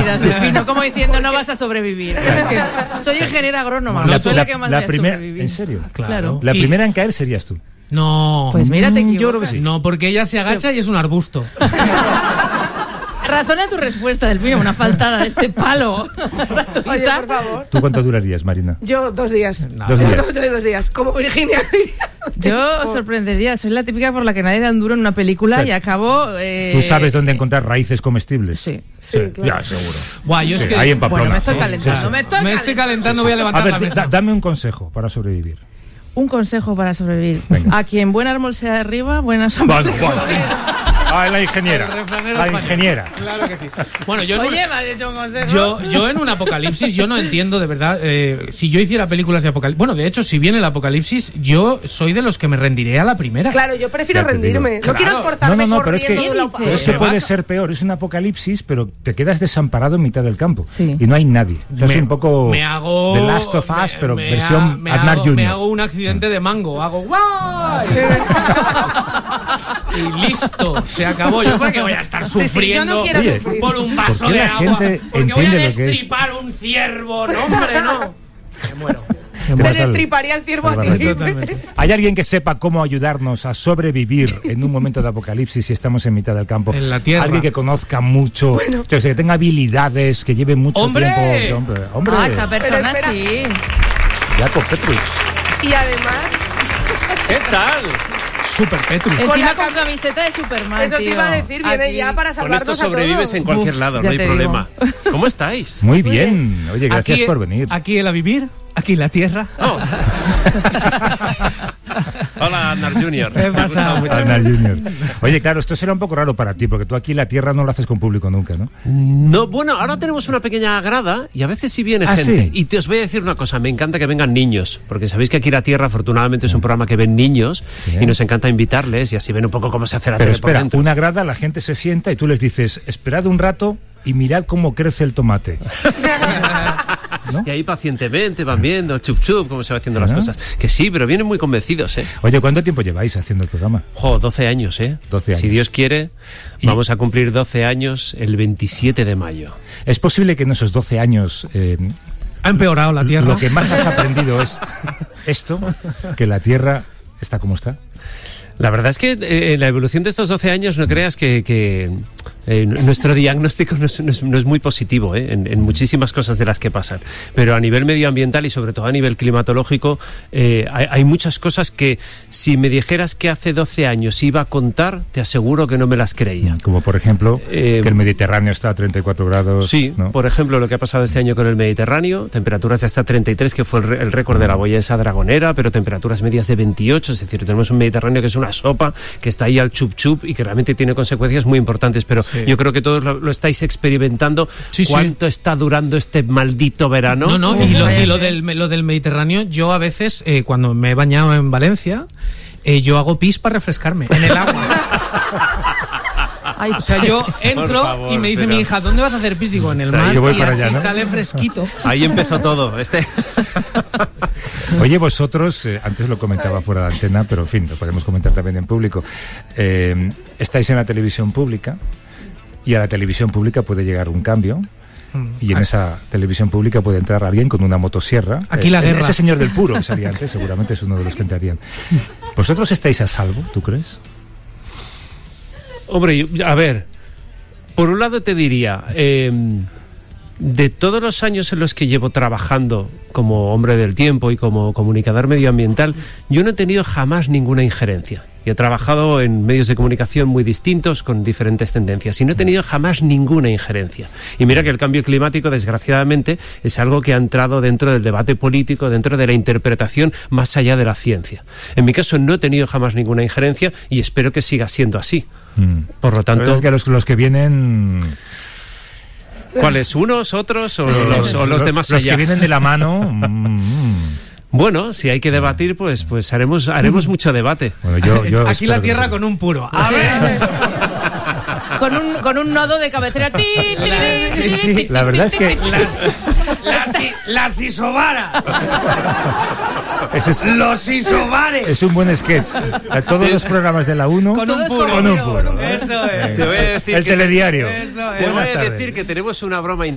sobrevivirás, Delfino, como diciendo no vas a sobrevivir. Soy ingeniera agrónoma, soy la que más voy a sobrevivir. ¿En serio? Claro. La primera en caer serías tú. No. Pues mira, te equivocas. Yo creo que sí. No, porque ella se agacha y es un arbusto. Razona tu respuesta, Delfino, una faltada de este palo. Oye, por favor. ¿Tú cuánto durarías, Marina? Yo 2 días. No. 2 días. 2 días. Como Virginia. Yo os sorprendería, soy la típica por la que nadie da un duro en una película y acabo... ¿Tú sabes dónde encontrar raíces comestibles? Sí. Sí, claro. Ya, seguro. Buah, yo es Sí, que... ahí en Pamplona. Bueno, me estoy calentando, Sí. Me estoy calentando, voy a A levantar la ver, mesa. dame un consejo para sobrevivir. Un consejo para sobrevivir. Venga. A quien buen árbol sea de arriba, buena sombra. La ingeniera. El refranero La español. ingeniera. Claro que sí. Bueno, yo... Oye, me has dicho un consejo. Yo en un apocalipsis, yo no entiendo de verdad, si yo hiciera películas de apocalipsis, bueno, de hecho, si viene el apocalipsis, yo soy de los que me rendiré a la primera. Claro, yo prefiero Ya te rendirme. digo. No quiero Claro. esforzarme No, pero es que, corriendo de un lado para pero es otro. que puede ser peor. Es un apocalipsis, pero te quedas desamparado en mitad del campo. Sí. Y no hay nadie. O sea, es un poco me hago The Last of Us, pero me versión me Aznar hago, Jr. Me hago un accidente de mango, hago ¡guau! Y listo, se acabó. Yo porque voy a estar Sí, yo sufriendo no quiero Oye, sufrir. por un ¿por vaso qué de la agua, gente porque voy a entiende lo que es? destripar un ciervo. No, hombre, no. Me muero. Te Vas al- destriparía el ciervo a al ti. barrio. Totalmente. ¿Hay alguien que sepa cómo ayudarnos a sobrevivir en un momento de apocalipsis si estamos en mitad del campo? En la tierra. Alguien que conozca mucho, yo sé, que tenga habilidades, que lleve mucho ¡Hombre! tiempo. Hombre, Ah, esta persona espera. sí. Jacob Petrus. Y además, ¿Qué tal? Super Petrus. Con Encima la con cam- camiseta de Superman, eso te tío. iba a decir, viene Aquí. ya para Con esto salvarnos a sobrevives todos. en cualquier Uf, lado, ya no hay te problema. ¿Cómo estáis? Muy bien. Oye, gracias Aquí- por venir. Aquí el a vivir, aquí la tierra. Oh. Hola, Aznar Jr. ¿Qué Me ha gustado pasa? mucho. Aznar Jr. Oye, claro, esto será un poco raro para ti, porque tú aquí la tierra no lo haces con público nunca, ¿no? No, bueno, ahora tenemos una pequeña grada y a veces sí viene ¿Ah, gente. sí? Y te os voy a decir una cosa, me encanta que vengan niños, porque sabéis que aquí La Tierra afortunadamente es un programa que ven niños Sí. y nos encanta invitarles y así ven un poco cómo se hace la Pero tele por espera, dentro. una grada, la gente se sienta y tú les dices, esperad un rato y mirad cómo crece el tomate. ¿No? Y ahí pacientemente van viendo, chup chup, cómo se va haciendo ¿Sí, las no? cosas. Que sí, pero vienen muy convencidos, ¿eh? Oye, ¿cuánto tiempo lleváis haciendo el programa? 12 años, ¿eh? 12 años. Si Dios quiere, Y- vamos a cumplir 12 años el 27 de mayo. ¿Es posible que en esos 12 años Ha empeorado la tierra. lo que más has aprendido es esto, que la Tierra está como está? La verdad es que en la evolución de estos 12 años no creas que nuestro diagnóstico no es muy positivo en muchísimas cosas de las que pasan. Pero a nivel medioambiental y sobre todo a nivel climatológico hay muchas cosas que si me dijeras que hace 12 años iba a contar, te aseguro que no me las creía. Como por ejemplo, que el Mediterráneo está a 34 grados. Sí, ¿no? por ejemplo, lo que ha pasado este año con el Mediterráneo, temperaturas de hasta 33, que fue el récord de la Boyesa Dragonera, pero temperaturas medias de 28, es decir, tenemos un Mediterráneo que es una sopa, que está ahí al chup chup y que realmente tiene consecuencias muy importantes, pero yo creo que todos lo estáis experimentando. Sí, sí. ¿Cuánto está durando este maldito verano? No, y lo del Mediterráneo, yo a veces, cuando me he bañado en Valencia, yo hago pis para refrescarme en el agua. Ay, O sea, yo entro favor, y me dice pero- mi hija, ¿dónde vas a hacer pis? Digo, en el O sea, mar, yo voy y para así allá, ¿no? sale fresquito. Ahí empezó todo. Oye, vosotros, antes lo comentaba fuera de antena, pero en fin, lo podemos comentar también en público. Estáis en la televisión pública y a la televisión pública puede llegar un cambio. Y en esa televisión pública puede entrar alguien con una motosierra. Aquí la guerra. Ese señor del puro que salía antes, seguramente es uno de los que entrarían. ¿Vosotros estáis a salvo, tú crees? Hombre, a ver, por un lado te diría, de todos los años en los que llevo trabajando como hombre del tiempo y como comunicador medioambiental, yo no he tenido jamás ninguna injerencia. Y he trabajado en medios de comunicación muy distintos, con diferentes tendencias, y no he tenido jamás ninguna injerencia. Y mira que el cambio climático, desgraciadamente, es algo que ha entrado dentro del debate político, dentro de la interpretación más allá de la ciencia. En mi caso no he tenido jamás ninguna injerencia y espero que siga siendo así. Por lo tanto, Es que los que vienen... ¿cuáles? ¿Unos, otros o los de más Los allá? que vienen de la mano... Bueno, si hay que debatir, pues haremos mucho debate. Bueno, yo Aquí espero la que tierra no. con un puro. A ver. con un nodo de cabecera. ¡Ti, ti, ti, ti, Sí, ti, la verdad es que... Las isobaras. Ese es, Los isobares. es un buen sketch. A todos los programas de la 1 Con un Todos puro. con un puro. Eso es. Te voy a decir El que- telediario. Eso es. Te voy Buenas a tardes. decir que tenemos una broma